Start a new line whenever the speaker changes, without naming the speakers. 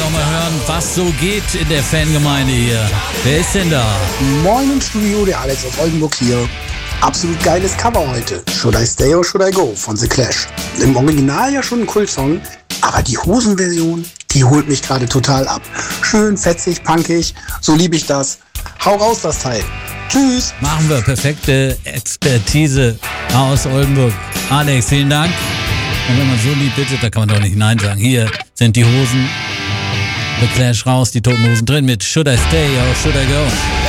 noch mal hören, was so geht in der Fangemeinde hier. Wer ist denn da?
Moin im Studio, der Alex aus Oldenburg hier. Absolut geiles Cover heute. Should I Stay or Should I Go von The Clash. Im Original ja schon ein Kultsong, aber die Hosenversion, die holt mich gerade total ab. Schön fetzig, punkig, so liebe ich das. Hau raus das Teil. Tschüss.
Machen wir. Perfekte Expertise aus Oldenburg. Alex, vielen Dank. Und wenn man so lieb bittet, da kann man doch nicht Nein sagen. Hier sind die Hosen. The Clash raus, die Toten Hosen drin mit Should I Stay or Should I Go?